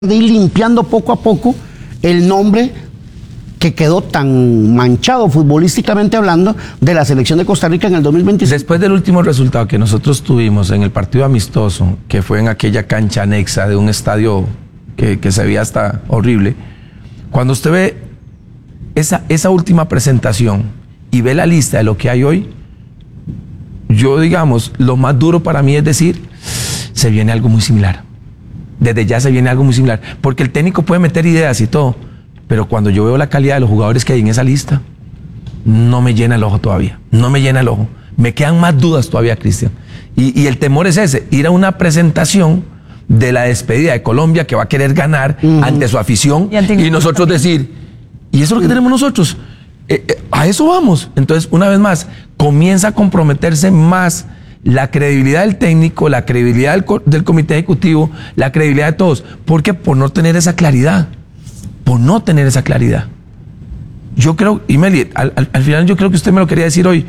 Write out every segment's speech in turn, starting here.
de ir limpiando poco a poco el nombre que quedó tan manchado futbolísticamente hablando de la selección de Costa Rica en el 2025. Después del último resultado que nosotros tuvimos en el partido amistoso, que fue en aquella cancha anexa de un estadio que se veía hasta horrible, cuando usted ve esa última presentación y ve la lista de lo que hay hoy, yo, digamos, lo más duro para mí es decir, se viene algo muy similar. Desde ya se viene algo muy similar, porque el técnico puede meter ideas y todo, pero cuando yo veo la calidad de los jugadores que hay en esa lista, no me llena el ojo todavía, no me llena el ojo. Me quedan más dudas todavía, Cristian. Y el temor es ese, ir a una presentación de la despedida de Colombia que va a querer ganar ante su afición y nosotros decir, ¿y eso es lo que tenemos nosotros? A eso vamos. Entonces, una vez más, comienza a comprometerse más la credibilidad del técnico, la credibilidad del comité ejecutivo, la credibilidad de todos. ¿Por qué? Por no tener esa claridad. Por no tener esa claridad. Yo creo, y Meli, al final yo creo que usted me lo quería decir hoy,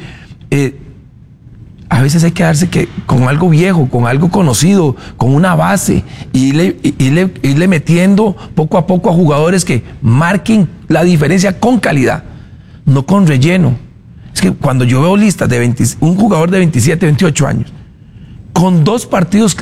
a veces hay que darse con algo viejo, con algo conocido, con una base, y irle metiendo poco a poco a jugadores que marquen la diferencia con calidad, no con relleno. Es que cuando yo veo listas de un jugador de 27, 28 años, con dos partidos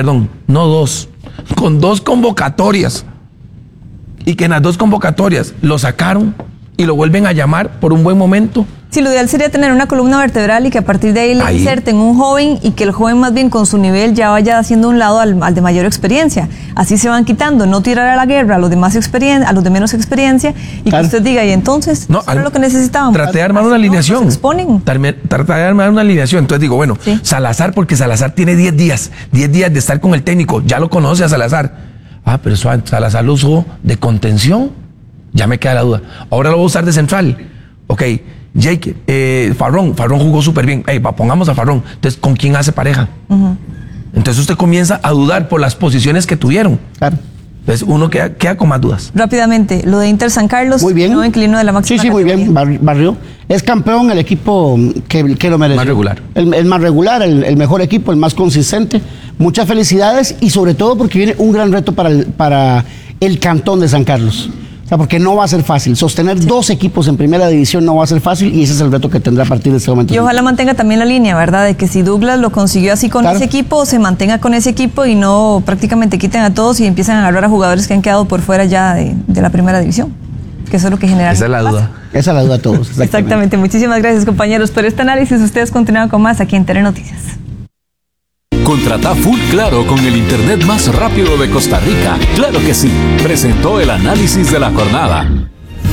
con dos convocatorias, y que en las dos convocatorias lo sacaron y lo vuelven a llamar por un buen momento. Sí, lo ideal sería tener una columna vertebral y que a partir de ahí le inserten un joven y que el joven más bien con su nivel ya vaya haciendo un lado al de mayor experiencia. Así se van quitando, no tirar a la guerra a los de menos experiencia y claro, que usted diga, y entonces, no, eso es lo que necesitábamos. Traté de armar una alineación. Traté de armar una alineación. Entonces digo, bueno, sí, Salazar, porque Salazar tiene 10 días de estar con el técnico, ya lo conoce a Salazar. Ah, pero Salazar lo usó de contención, ya me queda la duda. Ahora lo voy a usar de central. Ok, Jake, Farrón jugó súper bien. Pongamos a Farrón. Entonces, ¿con quién hace pareja? Entonces usted comienza a dudar por las posiciones que tuvieron. Claro. Entonces uno queda con más dudas. Rápidamente, lo de Inter San Carlos, muy bien, nuevo inquilino de la máxima categoría. Muy bien, Barrio. Es campeón, el equipo que lo merece. Más regular. El más regular, el mejor equipo, el más consistente. Muchas felicidades y sobre todo porque viene un gran reto para el Cantón de San Carlos. O sea, porque no va a ser fácil. Sostener dos equipos en primera división no va a ser fácil y ese es el reto que tendrá a partir de este momento. Y ojalá mantenga también la línea, ¿verdad? De que si Douglas lo consiguió así con ese equipo, se mantenga con ese equipo y no prácticamente quiten a todos y empiezan a agarrar a jugadores que han quedado por fuera ya de la primera división. Que eso es lo que genera. Esa es la duda. Esa es la duda a todos. Exactamente. Muchísimas gracias, compañeros, por este análisis. Ustedes continúan con más aquí en Telenoticias. Contrata Full Claro con el internet más rápido de Costa Rica. Claro que sí. Presentó el análisis de la jornada.